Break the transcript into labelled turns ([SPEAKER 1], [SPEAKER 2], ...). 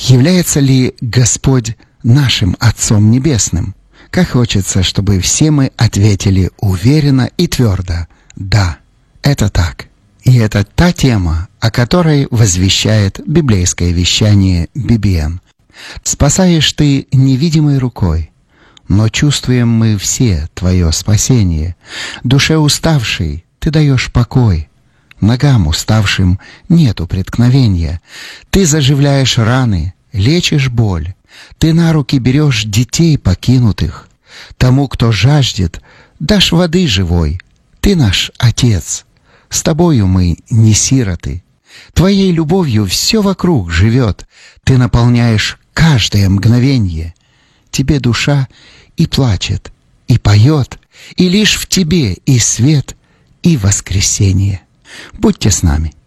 [SPEAKER 1] Является ли Господь нашим Отцом Небесным? Как хочется, чтобы все мы ответили уверенно и твердо: да, это так. И это та тема, о которой возвещает библейское вещание BBN. Спасаешь ты невидимой рукой, но чувствуем мы все твое спасение. Душе уставшей ты даешь покой, ногам уставшим нету преткновения. Ты заживляешь раны, лечишь боль, ты на руки берешь детей покинутых. Тому, кто жаждет, дашь воды живой. Ты наш Отец, с тобою мы не сироты. Твоей любовью все вокруг живет, ты наполняешь каждое мгновенье. Тебе душа и плачет, и поет, и лишь в тебе и свет, и воскресенье. Будьте с нами.